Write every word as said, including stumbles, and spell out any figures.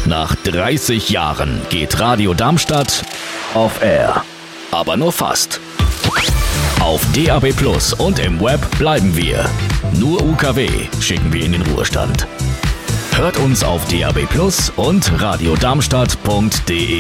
Nach dreißig Jahren geht Radio Darmstadt auf Air. Aber nur fast. Auf D A B Plus und im Web bleiben wir. Nur U K W schicken wir in den Ruhestand. Hört uns auf D A B Plus und radiodarmstadt punkt de.